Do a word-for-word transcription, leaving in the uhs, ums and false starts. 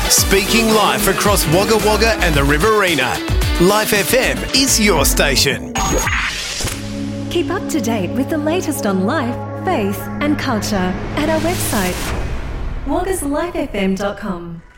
Speaking life across Wagga Wagga and the Riverina. Life F M is your station. Keep up to date with the latest on life, faith and culture at our website, waggas life f m dot com.